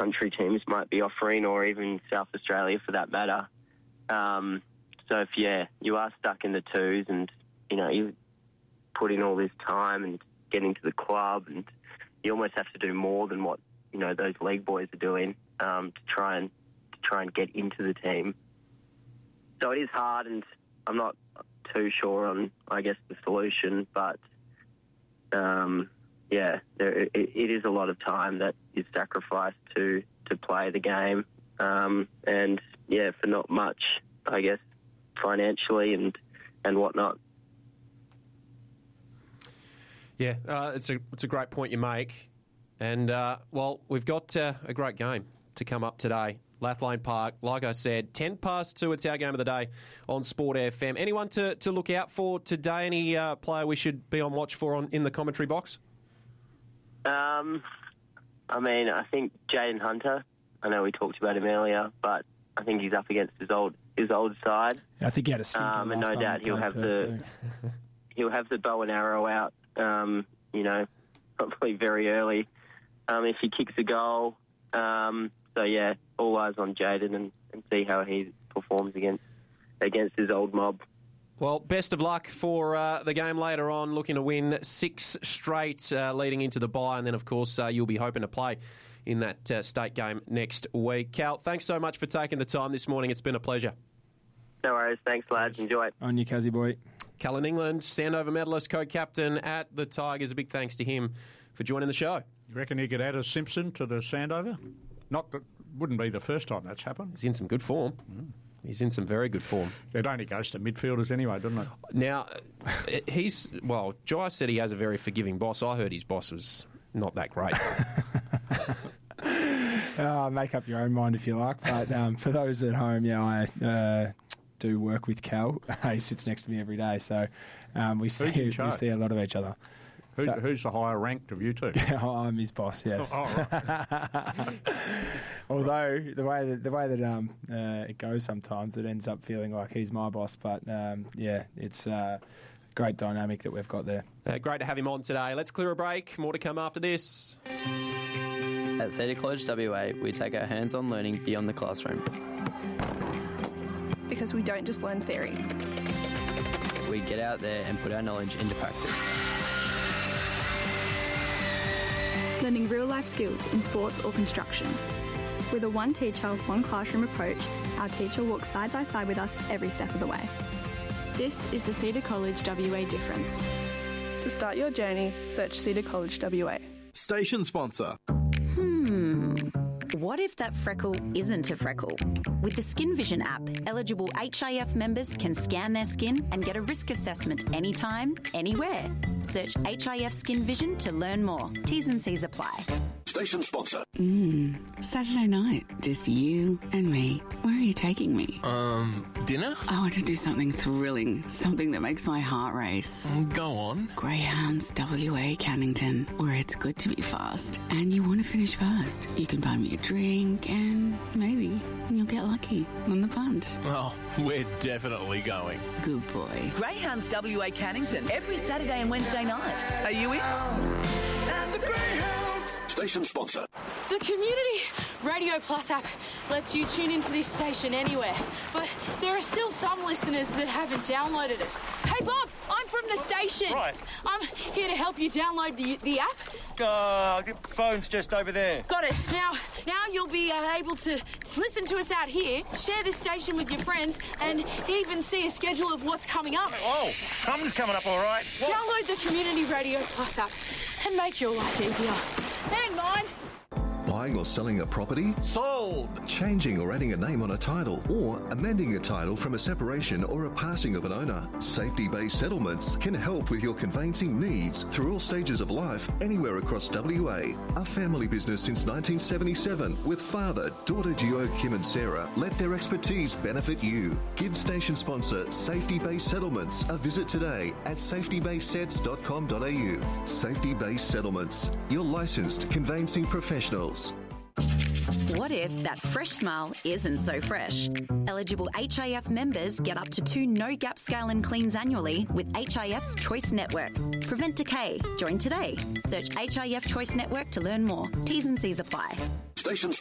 country teams might be offering, or even South Australia for that matter. So if you are stuck in the twos, and you put in all this time and get into the club, and you almost have to do more than what those league boys are doing to try and get into the team. So it is hard, and I'm not too sure on, I guess, the solution, but it is a lot of time that is sacrificed to play the game, and for not much, I guess, financially and whatnot. Yeah, it's a great point you make, and we've got a great game to come up today. Lathlane Park, like I said, 10 past 2, it's our game of the day on Sport FM. Anyone to look out for today? Any player we should be on watch for in the commentary box? I think Jaden Hunter. I know we talked about him earlier, but I think he's up against his old side. I think he had a stinker and no last time doubt he'll have the bow and arrow out. Probably very early if he kicks a goal. All eyes on Jaden and see how he performs against his old mob. Well, best of luck for the game later on, looking to win 6 straight leading into the bye, and then, of course, you'll be hoping to play in that state game next week. Cal, thanks so much for taking the time this morning. It's been a pleasure. No worries. Thanks, lads. Enjoy it. On you, Cuzzy boy. Callan England, Sandover medalist, co-captain at the Tigers. A big thanks to him for joining the show. You reckon he could add a Simpson to the Sandover? Wouldn't be the first time that's happened. He's in some good form. He's in some very good form. It only goes to midfielders anyway, doesn't it? Now, Jai said he has a very forgiving boss. I heard his boss was not that great. Make up your own mind if you like. But for those at home, I do work with Cal. He sits next to me every day, so we see a lot of each other. Who's the higher ranked of you two? I'm his boss, yes. Although the way that it goes sometimes, it ends up feeling like he's my boss. But it's a great dynamic that we've got there. Great to have him on today. Let's clear a break. More to come after this. At Cedar College WA, we take our hands-on learning beyond the classroom. Because we don't just learn theory. We get out there and put our knowledge into practice. Learning real-life skills in sports or construction. With a one teacher, one classroom approach, our teacher walks side by side with us every step of the way. This is the Cedar College WA difference. To start your journey, search Cedar College WA. Station sponsor. What if that freckle isn't a freckle? With the Skin Vision app, eligible HIF members can scan their skin and get a risk assessment anytime, anywhere. Search HIF Skin Vision to learn more. T's and C's apply. Station sponsor. Saturday night, just you and me. Where are you taking me? Dinner? I want to do something thrilling, something that makes my heart race. Go on. Greyhounds WA Cannington, where it's good to be fast. And you want to finish fast. You can buy me a drink and maybe you'll get lucky on the punt. Oh, we're definitely going. Good boy. Greyhounds WA Cannington, every Saturday and Wednesday night. Are you in? And the Greyhounds. Station sponsor. The Community Radio Plus app lets you tune into this station anywhere, but there are still some listeners that haven't downloaded it. Hey Bob, I'm from the station. Right. I'm here to help you download the app. The phone's just over there. Got it. Now you'll be able to listen to us out here, share this station with your friends, and even see a schedule of what's coming up. Oh, something's coming up, all right. What? Download the Community Radio Plus app and make your life easier. And mine. Buying or selling a property? Sold! Changing or adding a name on a title, or amending a title from a separation or a passing of an owner. Safety Based Settlements can help with your conveyancing needs through all stages of life, anywhere across WA. A family business since 1977 with father, daughter Gio, Kim and Sarah. Let their expertise benefit you. Give station sponsor Safety Based Settlements a visit today at safetybasedsets.com.au. Safety Based Settlements, your licensed conveyancing professionals. What if that fresh smile isn't so fresh? Eligible HIF members get up to 2 no-gap scale and cleans annually with HIF's Choice Network. Prevent decay. Join today. Search HIF Choice Network to learn more. T's and C's apply. Stations.